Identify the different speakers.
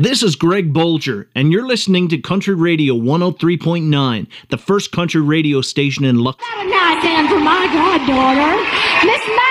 Speaker 1: This is Greg Bolger, and you're listening to Country Radio 103.9, the first country radio station in Luck.
Speaker 2: Have a night then for my goddaughter, Miss